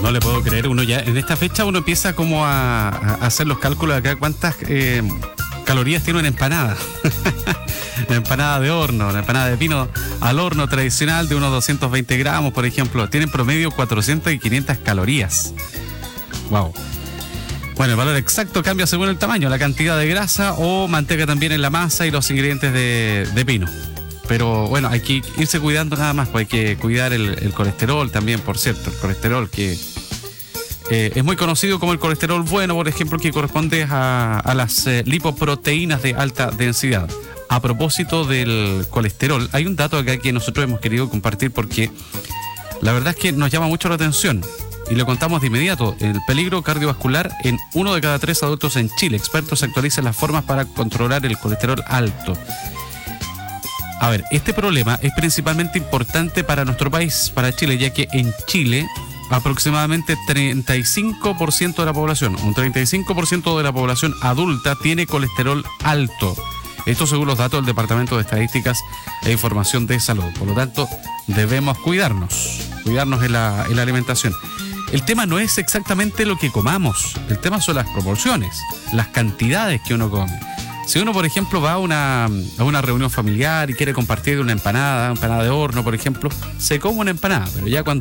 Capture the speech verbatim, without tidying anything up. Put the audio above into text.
No le puedo creer, uno ya en esta fecha uno empieza como a, a hacer los cálculos acá, cuántas eh, calorías tiene una empanada. Una empanada de horno, una empanada de pino al horno tradicional de unos doscientos veinte gramos, por ejemplo, tiene en promedio cuatrocientas y quinientas calorías. Wow. Bueno, el valor exacto cambia según el tamaño, la cantidad de grasa o manteca también en la masa y los ingredientes de, de pino. Pero bueno, hay que irse cuidando nada más, pues hay que cuidar el, el colesterol también, por cierto, el colesterol que eh, es muy conocido como el colesterol bueno, por ejemplo, que corresponde a, a las eh, lipoproteínas de alta densidad. A propósito del colesterol, hay un dato acá que nosotros hemos querido compartir porque la verdad es que nos llama mucho la atención y lo contamos de inmediato. El peligro cardiovascular en uno de cada tres adultos en Chile. Expertos actualizan las formas para controlar el colesterol alto. A ver, este problema es principalmente importante para nuestro país, para Chile, ya que en Chile aproximadamente treinta y cinco por ciento de la población, un treinta y cinco por ciento de la población adulta tiene colesterol alto. Esto según los datos del Departamento de Estadísticas e Información de Salud. Por lo tanto, debemos cuidarnos, cuidarnos en la, en la alimentación. El tema no es exactamente lo que comamos, el tema son las proporciones, las cantidades que uno come. Si uno, por ejemplo, va a una, a una reunión familiar y quiere compartir una empanada, empanada de horno, por ejemplo, se come una empanada, pero ya cuando